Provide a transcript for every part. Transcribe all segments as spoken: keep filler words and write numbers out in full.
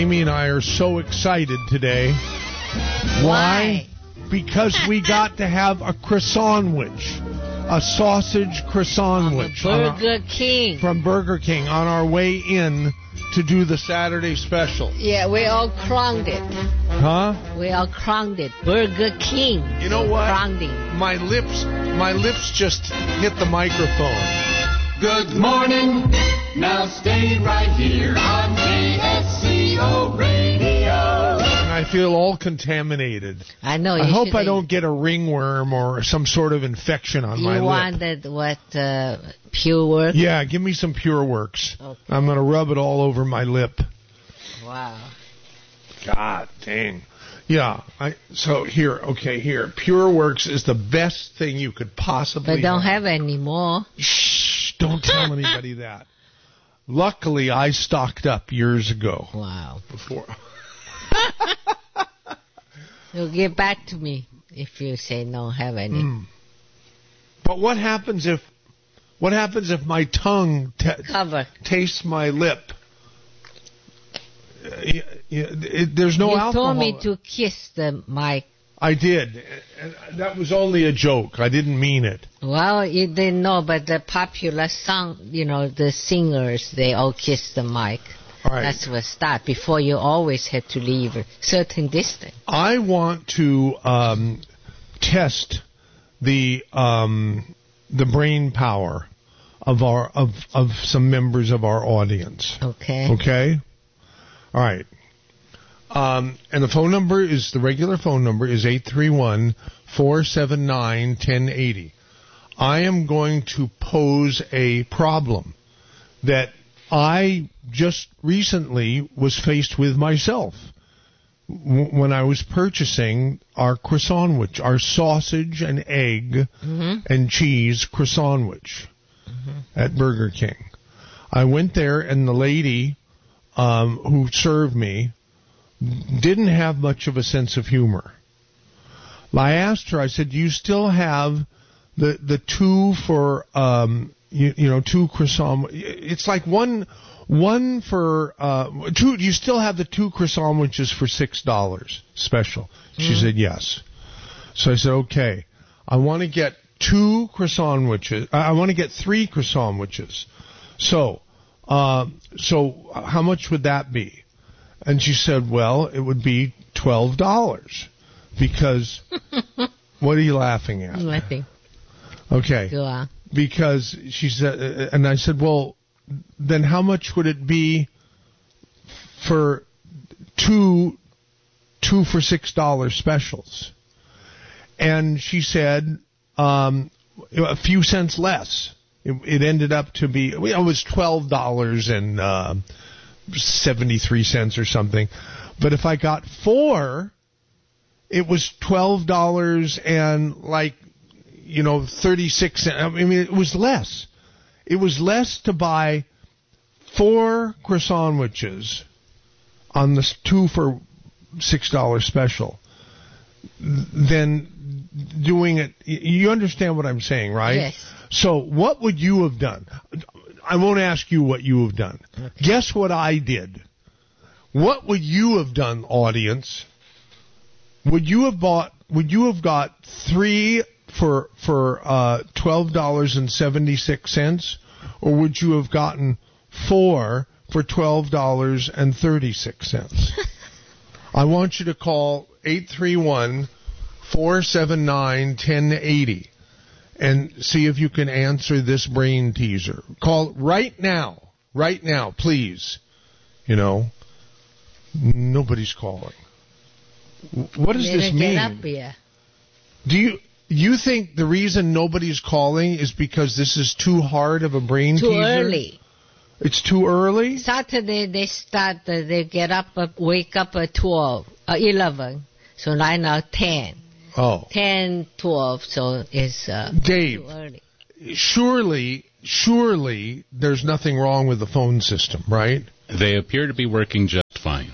Amy and I are so excited today. Why? Because we got to have a croissant-wich. A sausage croissant-wich. Burger King. From Burger King on our way in to do the Saturday special. Yeah, we all crowned it. Huh? We all crowned it. Burger King. You know what? Crowning. My lips, my lips just hit the microphone. Good morning. Now stay right here on K S C O Radio. And I feel all contaminated. I know. I You hope should- I don't get a ringworm or some sort of infection on You my lip. wanted what? Uh, Pure Work? Yeah, give me some Pure Works. Okay. I'm going to rub it all over my lip. Wow. God dang. Yeah. I So here, okay, here. Pure Works is the best thing you could possibly But don't have. have any more. Shh, don't tell anybody that. Luckily, I stocked up years ago. Wow. Before. You'll get back to me if you say no have any. Mm. But what happens if what happens if my tongue t- Cover. tastes my lip? Uh, y- y- it, there's no you alcohol. told me to kiss the mic. I did. And that was only a joke. I didn't mean it. Well, you didn't know, but the popular song, you know, the singers, they all kiss the mic. All right. That's what start. Before, you always had to leave a certain distance. I want to um, test the um, the brain power of our of of some members of our audience. Okay. Okay. All right. Um, and the phone number is, the regular phone number is eight three one, four seven nine, one zero eight zero. I am going to pose a problem that I just recently was faced with myself w- when I was purchasing our croissant-wich, our sausage and egg Mm-hmm. and cheese croissant-wich Mm-hmm. at Burger King. I went there, and the lady um, who served me didn't have much of a sense of humor. I asked her, I said, do you still have the the two for, um, you, you know, two croissant, it's like one, one for, uh, two, do you still have the two croissant-wiches for six dollars special? She Mm-hmm. said, yes. So I said, okay, I want to get two croissant-wiches, I want to get three croissant-wiches. So, uh, so how much would that be? And she said, well, it would be twelve dollars. Because, what are you laughing at? Nothing. Okay. Go on. Because she said, and I said, well, then how much would it be for two, two for six dollars specials? And she said, um, a few cents less. It, it ended up to be, well, it was twelve dollars and, uh, seventy-three cents or something. But if I got four, it was twelve dollars and like, you know, thirty-six cents. I mean, it was less. It was less to buy four croissant-wiches on the two for six dollars special than doing it. You understand what I'm saying, right? Yes. So what would you have done? I won't ask you what you have done. Okay. Guess what I did. What would you have done, audience? Would you have bought? Would you have got three for for uh, twelve dollars and seventy six cents, or would you have gotten four for twelve dollars and thirty six cents? I want you to call eight three one, four seven nine, one zero eight zero. And see if you can answer this brain teaser. Call right now. Right now, please. You know, nobody's calling. What does Better this get mean? up here. Do you you think the reason nobody's calling is because this is too hard of a brain Too teaser? early. It's too early? Saturday they start, uh, they get up, uh, wake up at twelve, uh, eleven. So right now ten. Oh. ten, twelve, so it's uh, Dave, too early. surely, surely there's nothing wrong with the phone system, right? They appear to be working just fine.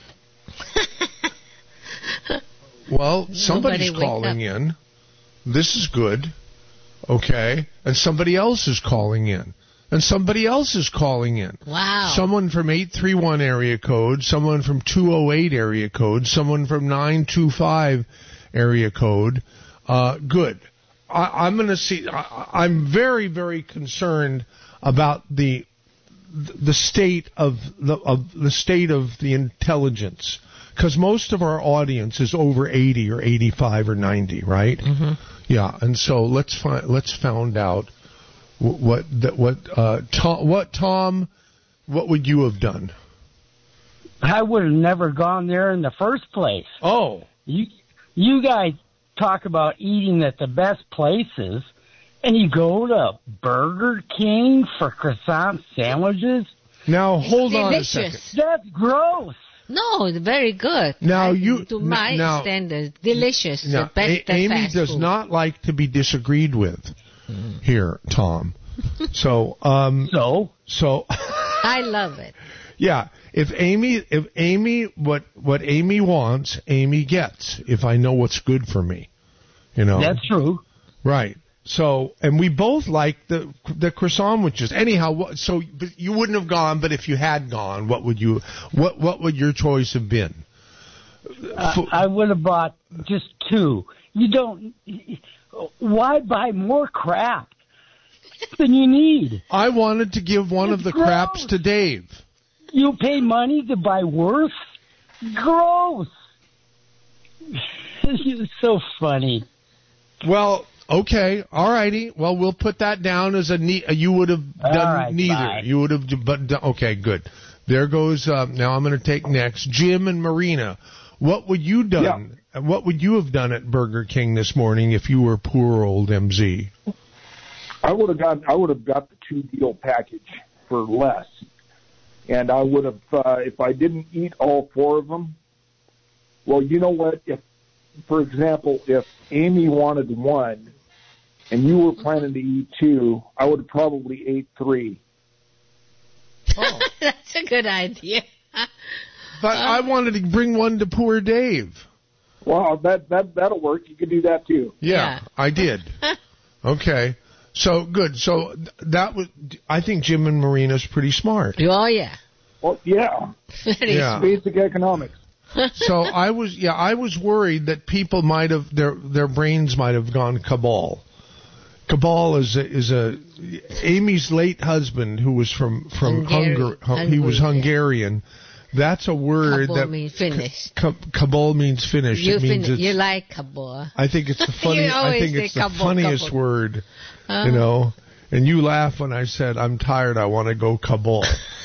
Well, somebody's Nobody wake calling in. This is good. Okay. And somebody else is calling in. and somebody else is calling in. Wow. Someone from eight three one area code, someone from two oh eight area code, someone from nine two five area code. Uh, good. I, I'm going to see. I, I'm very, very concerned about the the state of the of the state of the intelligence, because most of our audience is over eighty or eighty-five or ninety, right? Mm-hmm. Yeah, and so let's find let's find out what that what uh, Tom what Tom what would you have done? I would have never gone there in the first place. Oh, You you guys talk about eating at the best places, and you go to Burger King for croissant sandwiches? now hold on a Delicious. second. That's gross. No, it's very good. Now I- you- to my now- standards, delicious. Now, the best A- Amy fast does food. not like to be disagreed with here, Tom. So, um, So, so. I love it. Yeah, if Amy, if Amy, what what Amy wants, Amy gets. If I know what's good for me, you know. that's true. Right. So, and we both like the the croissant sandwiches. Anyhow, what, so but you wouldn't have gone, but if you had gone, what would you? What what would your choice have been? Uh, I would have bought just two. You don't. Why buy more crap than you need? I wanted to give one of It's the gross. craps to Dave. You pay money to buy worse? Gross. You're so funny. Well, okay, all righty. Well, we'll put that down as a ne- you would have All done right, neither. bye. You would have, but okay, good. There goes. Uh, now I'm going to take next Jim and Marina. What would you done? What would you have done at Burger King this morning if you were poor old M Z? I would have got I would have got the two deal package for less, and I would have uh, if I didn't eat all four of them. Well, you know what? If, for example, if Amy wanted one, and you were planning to eat two, I would have probably ate three. Oh. That's a good idea. But I wanted to bring one to poor Dave. Well, that that that'll work. You could do that too. Yeah, Yeah. I did. Okay, so good. So th- that was. I think Jim and Marina's pretty smart. Oh, yeah. Well, yeah, Very Yeah. basic economics. So I was, yeah, I was worried that people might have their their brains might have gone cabal. Cabal is a, is a Amy's late husband who was from from Hungary- Hungary. He was Hungary, Hungarian. That's a word Kabul that means finish. Ka- Kabul means finish. You, it means fin- it's, you like Kabul. I think it's the funny. You I always think say it's the Kabul, funniest Kabul. word. Uh, You know. And you laugh when I said I'm tired. I want to go Kabul.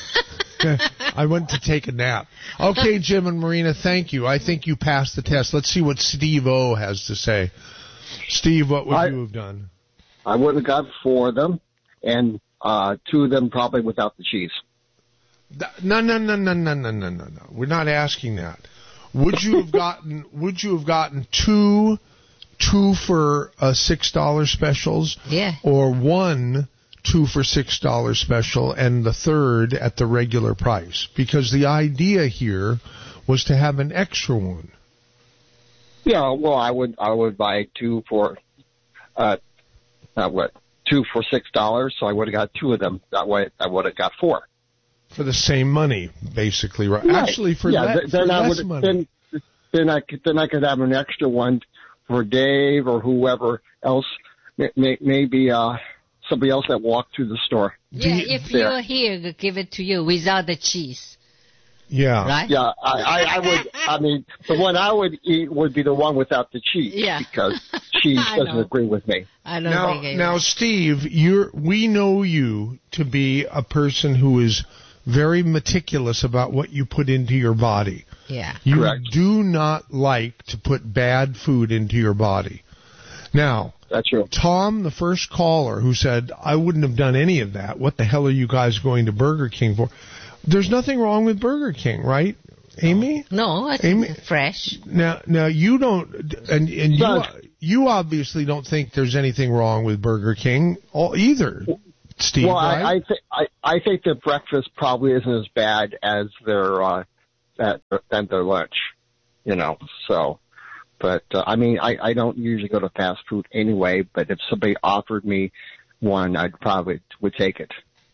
I went to take a nap. Okay, Jim and Marina, thank you. I think you passed the test. Let's see what Steve O has to say. Steve, what would I- you have done? I would have got four of them, and uh, two of them probably without the cheese. Th- No, no, no, no, no, no, no, no, no. We're not asking that. Would you have gotten? Would you have gotten two, two for uh, six dollar specials, Yeah. or one two for six dollar special and the third at the regular price? Because the idea here was to have an extra one. Yeah, well, I would I would buy two for, uh, uh what, two for six dollars. So I would have got two of them. That way, I would have got four. For the same money, basically, right? Right. Actually, for, yeah, le- th- then for I less would money. then then I could then I could have an extra one for Dave or whoever else, may- may- maybe uh somebody else that walked through the store. Yeah, you- if there. you're here, we'll give it to you without the cheese. Yeah. Right? Yeah, I, I, I would. I mean, the one I would eat would be the one without the cheese. Yeah. Because cheese I doesn't know. agree with me. I don't Now, think it now, Steve, you're we know you to be a person who is very meticulous about what you put into your body. Yeah. You Correct. do not like to put bad food into your body. Now, That's true. Tom, the first caller who said, I wouldn't have done any of that. What the hell are you guys going to Burger King for? There's nothing wrong with Burger King, right, Amy? No, it's Amy- fresh. Now, now you don't, and and you No. you obviously don't think there's anything wrong with Burger King all- either, Steve. Well, right? I I, th- I I think their breakfast probably isn't as bad as their uh, that than their lunch, you know. So, but uh, I mean, I I don't usually go to fast food anyway. But if somebody offered me one, I'd probably would take it.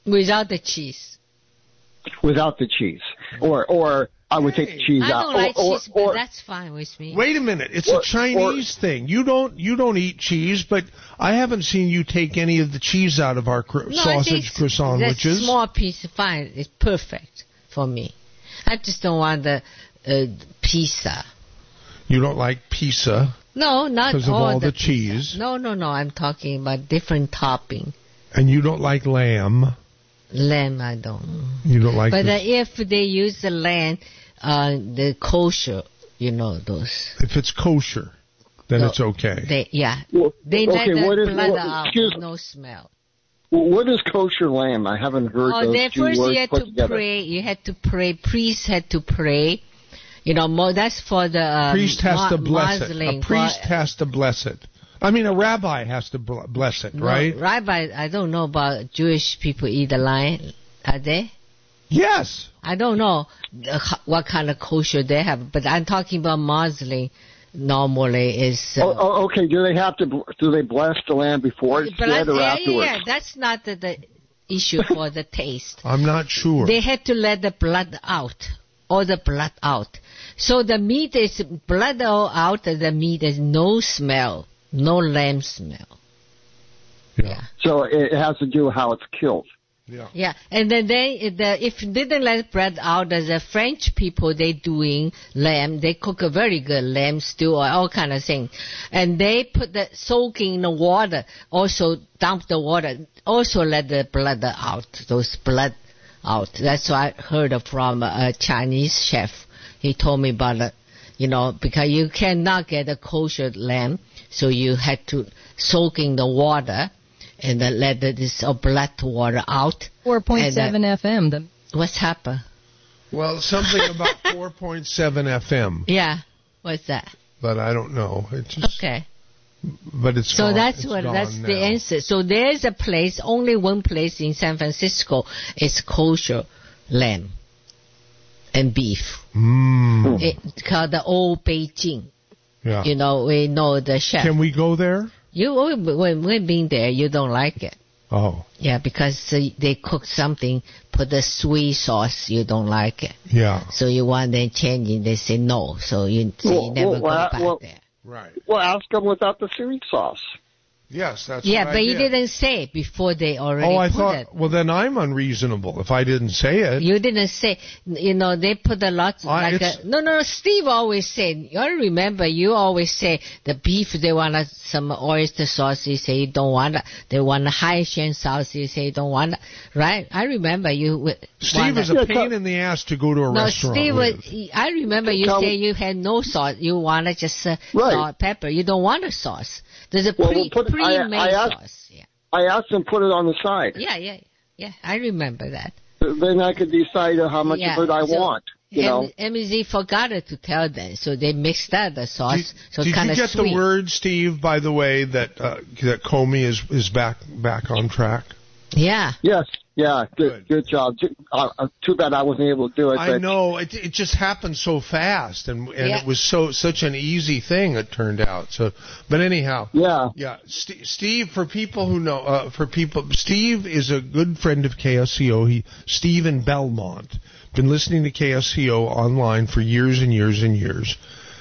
Without the cheese. Without the cheese, or or I would take the cheese I out. don't like or, cheese, or, but that's fine with me. Wait a minute, it's Or- a Chinese thing. You don't you don't eat cheese, but I haven't seen you take any of the cheese out of our cro- No, I think sausage croissant that sandwiches. small piece, fine. It's perfect for me. I just don't want the uh, pizza. You don't like pizza No, not because of all, all the pizza. cheese, No, no, no. I'm talking about different topping. and you don't like lamb. Lamb, I don't. You don't like. But the, uh, if they use the lamb, uh, the kosher, you know those. if it's kosher, then No, it's okay. They yeah. Well, They okay, let the what is- blood what- out. excuse There's me. no smell. What is kosher lamb? I haven't heard Oh, those they two first words you had put to together. pray. You had to pray. Priest had to pray. You know, more, that's for the um, priest has mo- to bless it. Muslim, A priest for- has to bless it. I mean, a rabbi has to bl- bless it, no, right? Rabbi, I don't know about Jewish people eat the lion. Are they? Yes. I don't know uh, what kind of kosher they have, but I'm talking about Muslim. Normally is. Uh, Oh, oh, okay. Do they have to? bl- Do they bless the lamb before it's but I, dead or yeah, yeah, afterwards? yeah, that's not the, the issue for the taste. I'm not sure. They had to let the blood out, all the blood out. So the meat is blood all out. The meat is no smell, no lamb smell. yeah. So it has to do with how it's killed. Yeah. Yeah, and then they, the, if didn't let bread out, there's a French people, they doing lamb, they cook a very good lamb stew or all kind of thing. And they put the soaking in the water, also dump the water, also let the blood out, those blood out. That's what I heard from a Chinese chef. He told me about it, you know, because you cannot get a kosher lamb, so you had to soak in the water and then let the, this uh, blood water out. four point seven And, uh, F M. The What's happened? Well, something about four point seven F M, Yeah, what's that? but I don't know. It just, Okay. but it's So gone. that's It's what gone that's now. the answer. So there's a place, only one place in San Francisco is kosher lamb and beef. Mm, It's called the Old Beijing. yeah. You know, we know the chef. Can we go there? You when we've been there, you don't like it. Oh, Yeah, because uh, they cook something, put the sweet sauce, you don't like it. yeah. So you want them changing, they say no. So you, so you Well, never well, go well, back well, there. Right. Well, ask them without the sweet sauce. Yes, that's Yeah, what I but you did. didn't say before they already Oh, I put thought. it. Well, then I'm unreasonable if I didn't say it. You didn't say, you know, they put a lot, I- like it's- a, no, no, Steve always said, I remember you always say the beef, they want a, some oyster sauce, you say you don't want it. They want a Haitian sauce, you say you don't want it. Right? I remember you. w- Steve wanted- is a Yeah, pain tell- in the ass to go to a No, restaurant Steve, with. was- I remember you Tell say me- you had no sauce. You wanted just uh, Right. salt, pepper. You don't want a sauce. There's a Well, pre, we'll put- I- pre-made I asked- sauce. Yeah. I asked them to put it on the side. yeah, yeah, yeah. I remember that. Then I could decide how much Yeah, of it I so- want. You know. M Z forgot it to tell them, so they mixed that the sauce. Did, so did kind you of get sweet. the word, Steve? By the way, that uh, that Comey is is back back on track. Yeah. Yes. Yeah. Good. Good. Good job. Too, uh, uh, too bad I wasn't able to do it. I but know it. It just happened so fast, and and Yeah. it was so such an easy thing. It turned out. So, but anyhow, Yeah. yeah. St- Steve, for people who know, uh, for people, Steve is a good friend of K S C O. He Steve in Belmont, been listening to K S C O online for years and years and years.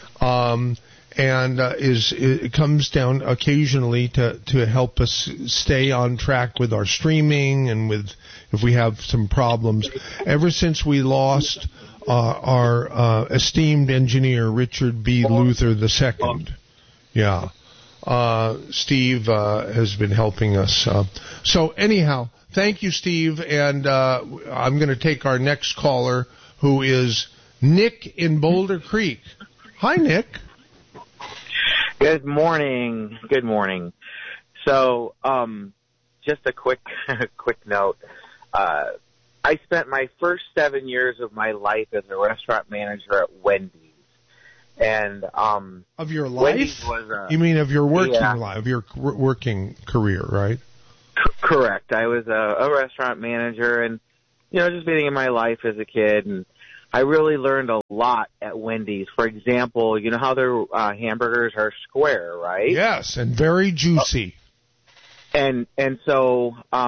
Um, and uh, is it comes down occasionally to, to help us stay on track with our streaming and with if we have some problems. Ever since we lost uh, our uh, esteemed engineer Richard B. Luther the Second, yeah, uh, Steve uh, has been helping us. Uh, so anyhow, thank you, Steve, and uh, I'm going to take our next caller, who is Nick in Boulder Creek. Hi, Nick. Good morning. Good morning. So, um, just a quick, quick note. Uh, I spent my first seven years of my life as a restaurant manager at Wendy's, and um, Of your Wendy's life? was uh, You mean of your working yeah. life, of your c- working career, right? c- correct. I was a, a restaurant manager, and you know, just being in my life as a kid, and I really learned a lot at Wendy's. For example, you know how their uh, hamburgers are square, right? Yes, and very juicy. And and so um,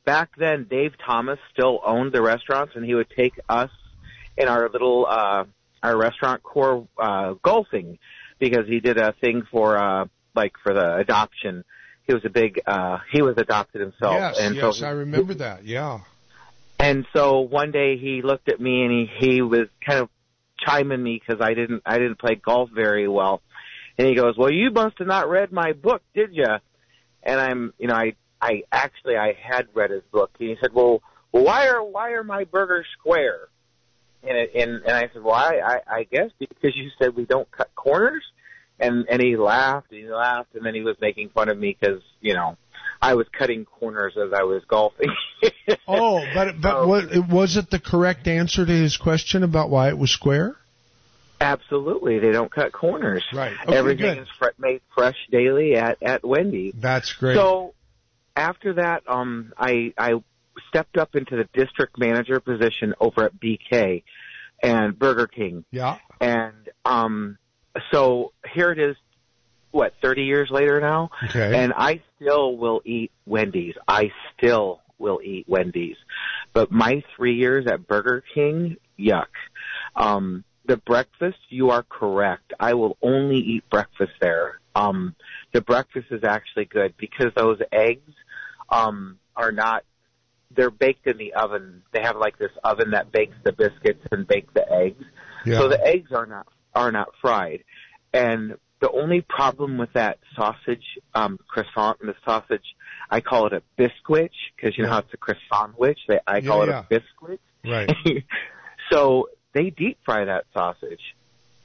back then, Dave Thomas still owned the restaurants, and he would take us in our little uh, our restaurant core uh, golfing because he did a thing for uh, like for the adoption. He was a big uh, he was adopted himself. Yes, and yes, so, I remember that. Yeah. And so one day he looked at me and he he was kind of chiming me because I didn't I didn't play golf very well, and he goes, "Well, you must have not read my book, did you?" And I'm you know I I actually I had read his book. And he said, "Well, well why are why are my burgers square?" And it, and and I said, "Well, I, I I guess because you said we don't cut corners." And and he laughed and he laughed and then he was making fun of me because you know I was cutting corners as I was golfing. Oh, but but so, what, was it the correct answer to his question about why it was square? Absolutely, they don't cut corners. Right. Okay, Everything good. is fre- made fresh daily at at Wendy's. That's great. So after that, um, I I stepped up into the district manager position over at B K and Burger King. Yeah. And um. So here it is, what, thirty years later now? Okay. And I still will eat Wendy's. I still will eat Wendy's. But my three years at Burger King, yuck. Um, the breakfast, you are correct. I will only eat breakfast there. Um, the breakfast is actually good because those eggs um, are not, they're baked in the oven. They have like this oven that bakes the biscuits and bakes the eggs. Yeah. So the eggs are not are not fried. And the only problem with that sausage, um, croissant, and the sausage, I call it a biscuit, because you know Yeah. how it's a croissant-wich? They, I Yeah, call yeah. it a biscuit. Right. So they deep fry that sausage.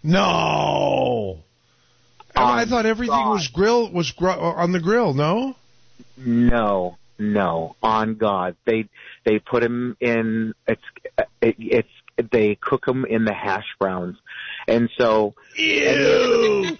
No. I thought everything God. was grill was gr- on the grill. No. No, no, on God. They they put them in, it's, it, it's, they cook them in the hash browns. And so, Ew.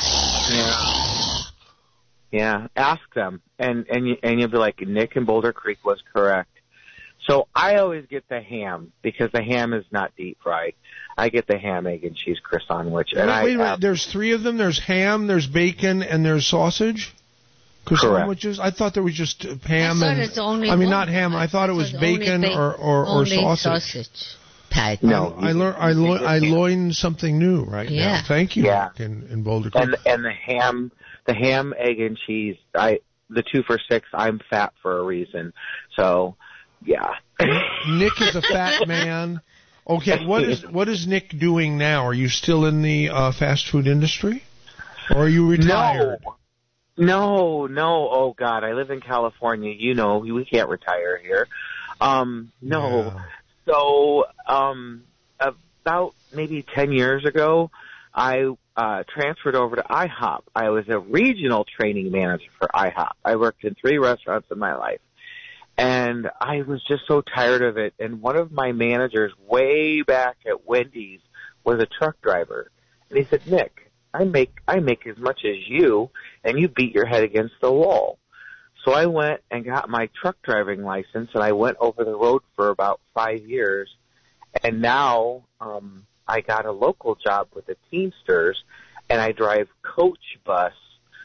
yeah, yeah, ask them. And, and, you, and you'll be like, Nick in Boulder Creek was correct. So I always get the ham because the ham is not deep fried. I get the ham, egg, and cheese croissant, which, and wait, I, wait a minute. uh, There's three of them. There's ham. There's bacon, and there's sausage. Croissant Correct. sandwiches. I thought there was just ham I thought and. it's only I mean, one. not ham. I thought it was only bacon ba- or or, or only sausage. sausage. Pat. No. I, I learned. I, lo- I learned something new right Yeah. now. Thank you, Yeah. Nick, in, in Boulder Creek. and and the ham, the ham, egg, and cheese. I the two for six. I'm fat for a reason. So, yeah. Nick is a fat man. Okay, what is what is Nick doing now? Are you still in the uh, fast food industry, or are you retired? No, no, no. Oh God, I live in California. You know, we can't retire here. Um, no. Yeah. So, um, about maybe ten years ago, I uh, transferred over to IHOP. I was a regional training manager for IHOP. I worked in three restaurants in my life. And I was just so tired of it. And one of my managers way back at Wendy's was a truck driver. And he said, Nick, I make I make as much as you, and you beat your head against the wall. So I went and got my truck driving license, and I went over the road for about five years. And now um, I got a local job with the Teamsters, and I drive coach bus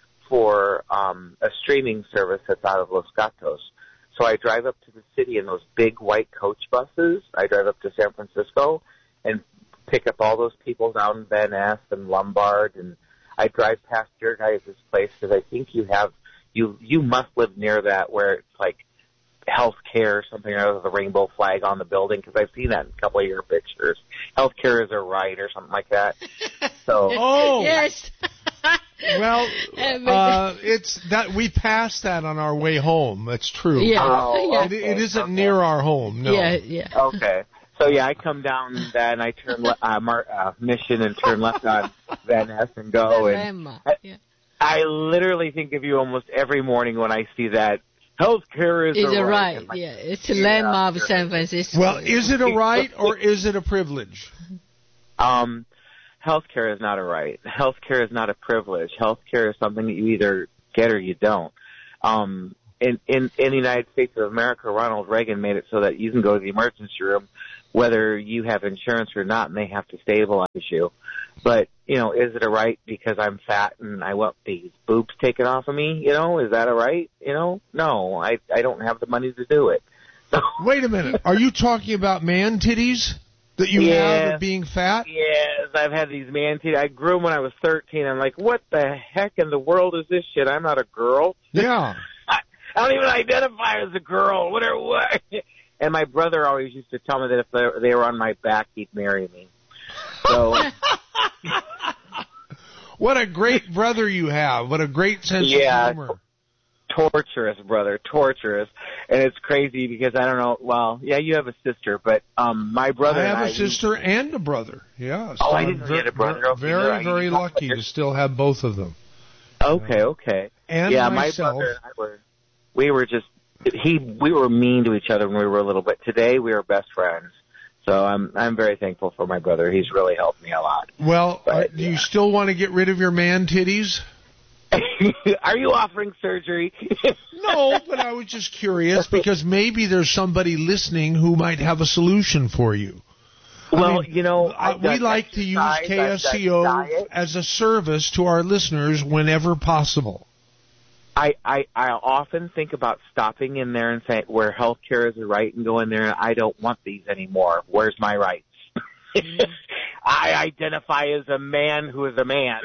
for um, a streaming service that's out of Los Gatos. So I drive up to the city in those big white coach buses. I drive up to San Francisco and pick up all those people down in Van Ness and Lombard, and I drive past your guys' place because I think you have you you must live near that where it's like health care or something or other with a rainbow flag on the building because I've seen that in a couple of your pictures. Health care is a right or something like that. So Oh, Yes. well, uh, it's that we passed that on our way home. That's true. Yeah. Oh, yeah. It, it isn't okay. near our home. No. Yeah, yeah. Okay. So yeah, I come down that and I turn le- uh, Mar- uh, Mission and turn left on Van Ness and go. And Landmark, I, yeah. I literally think of you almost every morning when I see that. Healthcare is It's a a right. right, And my- yeah. It's a Yeah, landmark of sure. San Francisco. Well, is it a right or is it a privilege? Um, healthcare is not a right. Healthcare is not a privilege. Healthcare is something that you either get or you don't. Um, in, in, in the United States of America, Ronald Reagan made it so that you can go to the emergency room whether you have insurance or not, and they have to stabilize you. But, you know, is it a right because I'm fat and I want these boobs taken off of me? You know, is that a right? You know, no, I, I don't have the money to do it. So, wait a minute. Are you talking about man titties that you yes, have of being fat? Yes, I've had these man titties. I grew them when I was thirteen. I'm like, what the heck in the world is this shit? I'm not a girl. Yeah. I, I don't even identify as a girl. Whatever. What? And my brother always used to tell me that if they, they were on my back, he'd marry me. So. What a great brother you have. What a great sense yeah, of humor. Torturous, brother, torturous. And it's crazy because I don't know, well, yeah, you have a sister, but um my brother I have and a I, sister we, and a brother, yeah. So oh, I I'm didn't know you had a brother. Okay, very, no, very lucky to still have both of them. Okay, okay. And yeah, myself. my brother and I were, we were just, he, we were mean to each other when we were little, but today we are best friends. So I'm I'm very thankful for my brother. He's really helped me a lot. Well, but, uh, do yeah. you still want to get rid of your man titties? Are you offering surgery? No, but I was just curious because maybe there's somebody listening who might have a solution for you. Well, I mean, you know, uh, we like to use K S C O as a service to our listeners whenever possible. I, I, I often think about stopping in there and saying where health care is a right and go in there and I don't want these anymore. Where's my rights? Mm-hmm. I identify as a man who is a man.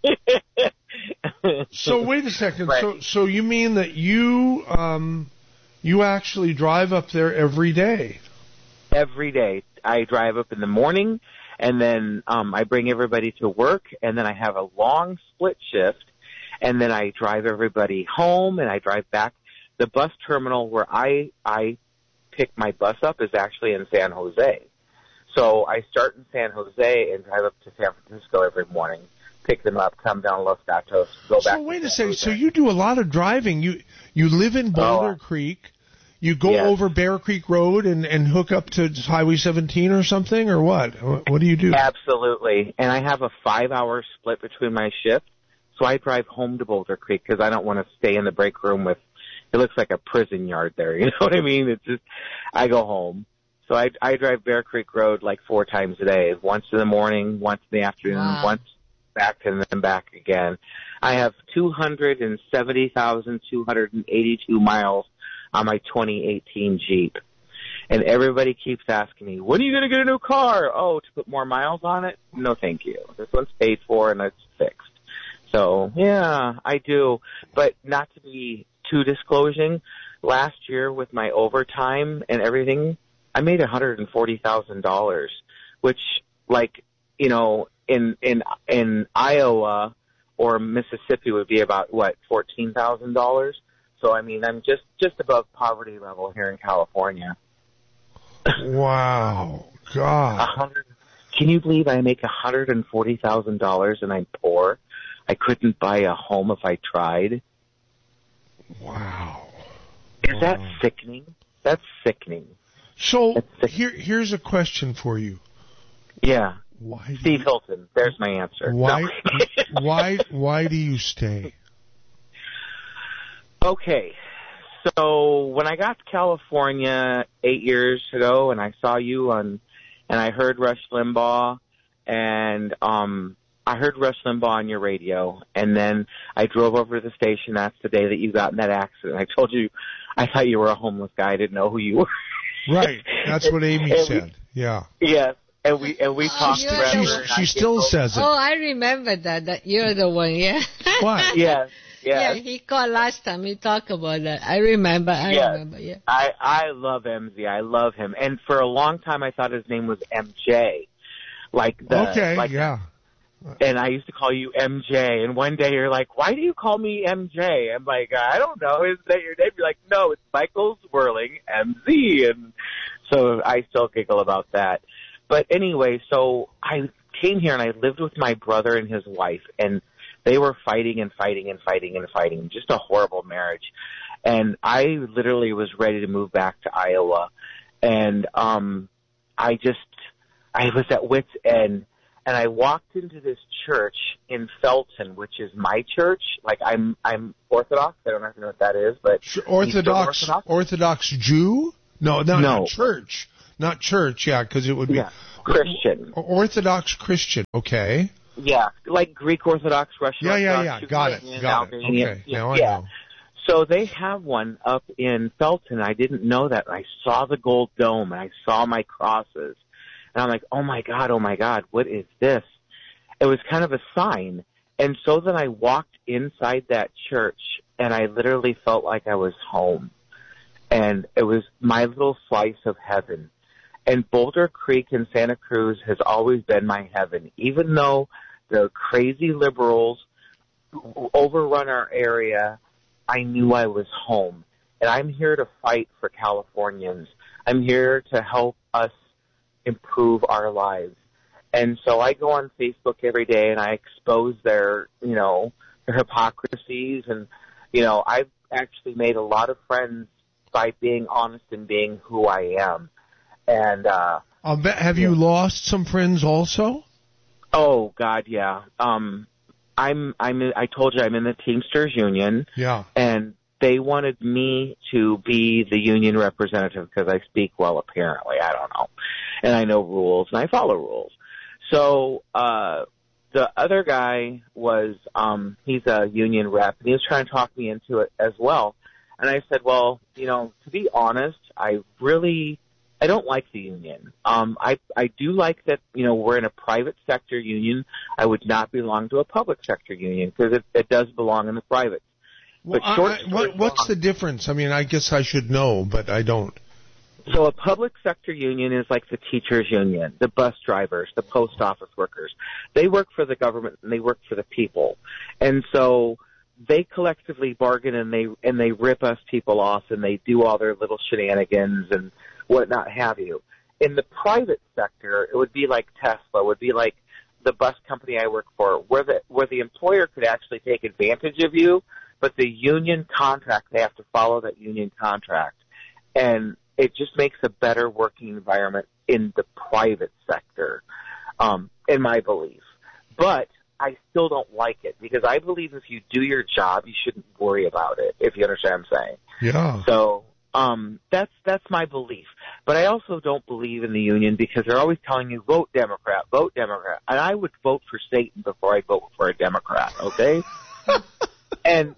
So wait a second. Right. So so you mean that you um you actually drive up there every day? Every day. I drive up in the morning and then um I bring everybody to work and then I have a long split shift. And then I drive everybody home, and I drive back. The bus terminal where I I pick my bus up is actually in San Jose. So I start in San Jose and drive up to San Francisco every morning, pick them up, come down Los Gatos, go back. So to wait San a second. Jose. So you do a lot of driving. You you live in Boulder oh, Creek. You go yes. over Bear Creek Road and, and hook up to Highway seventeen or something, or what? What do you do? Absolutely. And I have a five-hour split between my shifts. So I drive home to Boulder Creek because I don't want to stay in the break room with, it looks like a prison yard there. You know what I mean? It's just, I go home. So I, I drive Bear Creek Road like four times a day, once in the morning, once in the afternoon, wow. once back and then back again. I have two hundred seventy thousand two hundred eighty-two miles on my twenty eighteen Jeep. And everybody keeps asking me, when are you going to get a new car? Oh, to put more miles on it? No, thank you. This one's paid for and it's fixed. So, yeah, I do. But not to be too disclosing, last year with my overtime and everything, I made one hundred forty thousand dollars, which, like, you know, in in in Iowa or Mississippi would be about, what, fourteen thousand dollars? So, I mean, I'm just, just above poverty level here in California. Wow. God. one hundred Can you believe I make one hundred forty thousand dollars and I'm poor? I couldn't buy a home if I tried. Wow. Is wow. that sickening? That's sickening. So That's sickening. here, here's a question for you. Yeah. Why? Steve you, Hilton. There's my answer. Why? No. why? Why do you stay? Okay. So when I got to California eight years ago, and I saw you on, and I heard Rush Limbaugh, and um. I heard Rush Limbaugh on your radio, and then I drove over to the station. That's the day that you got in that accident. I told you I thought you were a homeless guy. I didn't know who you were. Right. That's what Amy and said. We, yeah. Yes. And we and we Oh, talked you're forever. the- and She I still came says it. Oh, I remember that. That you're the one, yeah. What? Yes. Yeah, Yes. he called last time. We talked about that. I remember. I Yes. remember. Yeah. I I love M Z. I love him. And for a long time, I thought his name was M J. Like the Okay. like yeah. And I used to call you M J. And one day you're like, why do you call me M J? I'm like, I don't know. Is that your name? You're like, no, it's Michael Zwirling, M Z. And so I still giggle about that. But anyway, so I came here and I lived with my brother and his wife. And they were fighting and fighting and fighting and fighting. Just a horrible marriage. And I literally was ready to move back to Iowa. And um I just, I was at wit's end. And I walked into this church in Felton, which is my church. Like I'm, I'm Orthodox. I don't know if you know what that is, but Orthodox, Orthodox, Orthodox Jew? No, no, No. not church, not church. Yeah, because it would be yeah, Christian. Orthodox Christian. Okay. Yeah, like Greek Orthodox Yeah, restaurant. yeah, yeah. Got it. in Got it. Albania. Okay. Now I yeah. know. So they have one up in Felton. I didn't know that. I saw the gold dome and I saw my crosses. And I'm like, oh my God, oh my God, what is this? It was kind of a sign. And so then I walked inside that church and I literally felt like I was home. And it was my little slice of heaven. And Boulder Creek in Santa Cruz has always been my heaven. Even though the crazy liberals overrun our area, I knew I was home. And I'm here to fight for Californians. I'm here to help us improve our lives. And so I go on Facebook every day and I expose their, you know, their hypocrisies. And, you know, I've actually made a lot of friends by being honest and being who I am. And, uh, I'll bet, have you lost some friends also? Oh God, yeah. Um, I'm, I'm, I told you I'm in the Teamsters Union. Yeah. And they wanted me to be the union representative because I speak well, apparently. I don't know. And I know rules and I follow rules. So, uh, the other guy was, um, he's a union rep and he was trying to talk me into it as well. And I said, well, you know, to be honest, I really, I don't like the union. Um, I, I do like that, you know, we're in a private sector union. I would not belong to a public sector union because it, it does belong in the private. Well, But short I, I, what, what's the difference? I mean, I guess I should know, but I don't. So a public sector union is like the teachers union, the bus drivers, the post office workers. They work for the government and they work for the people. And so they collectively bargain and they, and they rip us people off and they do all their little shenanigans and whatnot have you. In the private sector, it would be like Tesla, it would be like the bus company I work for, where the, where the employer could actually take advantage of you, but the union contract, they have to follow that union contract. And it just makes a better working environment in the private sector, um, in my belief. But I still don't like it because I believe if you do your job, you shouldn't worry about it, if you understand what I'm saying. Yeah. So um, that's that's my belief. But I also don't believe in the union because they're always telling you, vote Democrat, vote Democrat. And I would vote for Satan before I vote for a Democrat, okay? And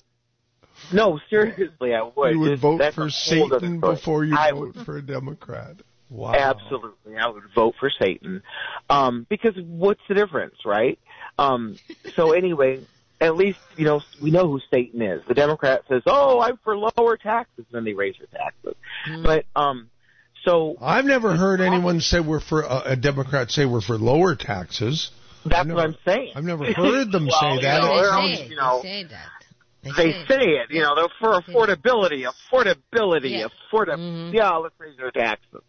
no, seriously, I would. You would Just, vote that's for a whole other Satan story. before you I vote would, for a Democrat. Wow. Absolutely, I would vote for Satan. Um, because what's the difference, right? Um, so anyway, at least, you know, we know who Satan is. The Democrat says, oh, I'm for lower taxes, and then they raise your taxes. Mm. But, um, so. I've never heard anyone say we're for, uh, a Democrat say we're for lower taxes. That's never, what I'm saying. I've never heard them well, say that. You know, they, always, say you know, they say that. They, they say, say it, you know, they're for affordability, affordability, yeah. affordability. Mm-hmm. Yeah, let's raise their taxes.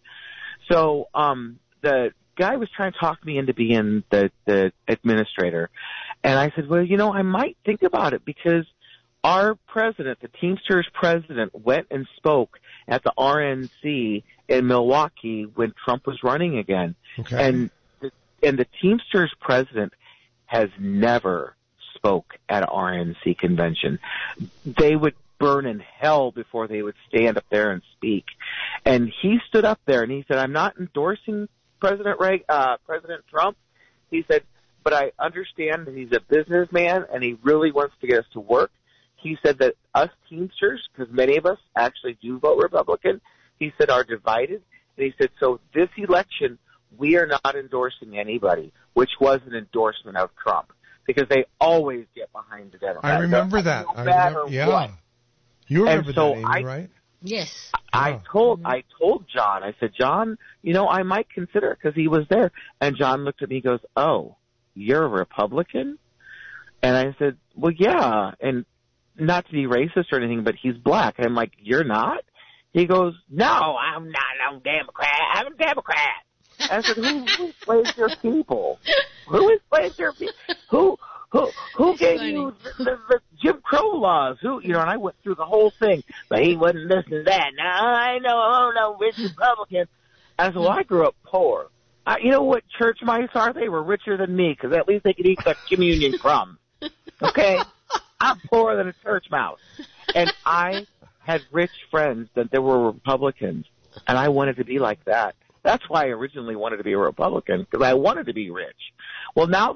So, um, the guy was trying to talk me into being the, the administrator. And I said, well, you know, I might think about it because our president, the Teamsters president, went and spoke at the R N C in Milwaukee when Trump was running again. Okay. And the, and the Teamsters president has never spoke at an R N C convention. They would burn in hell before they would stand up there and speak. And he stood up there and he said, I'm not endorsing President Reagan, uh, President Trump. He said, but I understand that he's a businessman and he really wants to get us to work. He said that us Teamsters, because many of us actually do vote Republican, he said are divided. And he said, so this election, we are not endorsing anybody, which was an endorsement of Trump, because they always get behind the Democrats. I remember that. No I matter remember, yeah. what. You remember And so that, Amy, I, right? Yes. I Yeah. told I told John, I said, John, you know, I might consider it because he was there. And John looked at me and goes, oh, you're a Republican? And I said, well, yeah. And not to be racist or anything, but he's black. And I'm like, you're not? He goes, no, I'm not no Democrat. I'm a Democrat. I said, who, who plays your people? Who is plays your people? Who, who, who That's gave funny. you the, the, the Jim Crow laws? Who, you know, and I went through the whole thing, but he wasn't listening to that. Now, I know, oh no, rich Republican. I said, well, I grew up poor. I, you know what church mice are? They were richer than me, because at least they could eat the communion crumbs. Okay? I'm poorer than a church mouse. And I had rich friends that there were Republicans, and I wanted to be like that. That's why I originally wanted to be a Republican, because I wanted to be rich. Well, now